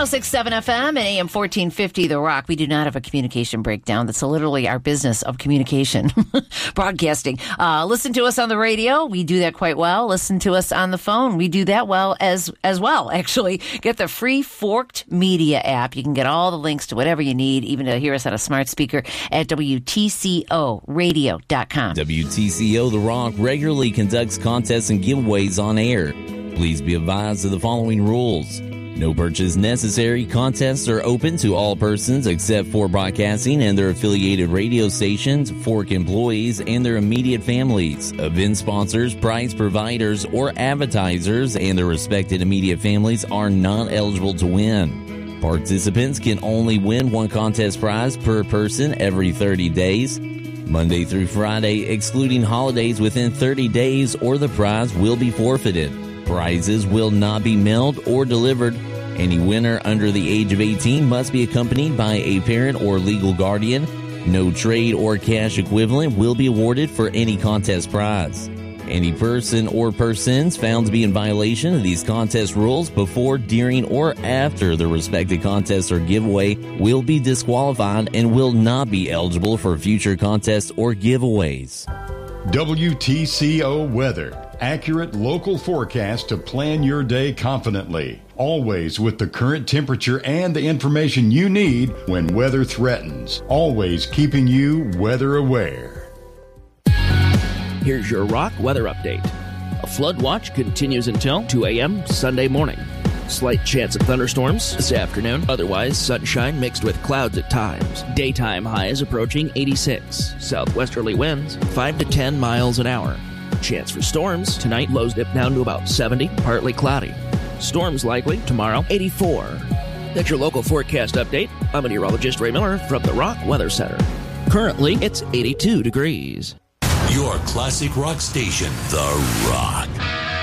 106.7 FM and AM 1450 The Rock. We do not have a communication breakdown. That's literally our business of communication, broadcasting. Listen to us on the radio. We do that quite well. Listen to us on the phone. We do that well as well, actually. Get the free Forked Media app. You can get all the links to whatever you need, even to hear us on a smart speaker at WTCOradio.com. WTCO The Rock regularly conducts contests and giveaways on air. Please be advised of the following rules. No purchase necessary. Contests are open to all persons except for broadcasting and their affiliated radio stations, Fork employees, and their immediate families. Event sponsors, prize providers, or advertisers and their respected immediate families are not eligible to win. Participants can only win one contest prize per person every 30 days. Monday through Friday, excluding holidays within 30 days, or the prize will be forfeited. Prizes will not be mailed or delivered. Any winner under the age of 18 must be accompanied by a parent or legal guardian. No trade or cash equivalent will be awarded for any contest prize. Any person or persons found to be in violation of these contest rules before, during, or after the respective contest or giveaway will be disqualified and will not be eligible for future contests or giveaways. WTCO Weather. Accurate local forecast to plan your day confidently. Always with the current temperature and the information you need when weather threatens. Always keeping you weather aware. Here's your Rock weather update. A flood watch continues until 2 a.m. Sunday morning. Slight chance of thunderstorms this afternoon. Otherwise, sunshine mixed with clouds at times. Daytime highs approaching 86. Southwesterly winds 5 to 10 miles an hour. Chance for storms. Tonight, lows dip down to about 70, partly cloudy. Storms likely tomorrow, 84. That's your local forecast update. I'm meteorologist Ray Miller from the Rock Weather Center. Currently, it's 82 degrees. Your classic rock station, The Rock.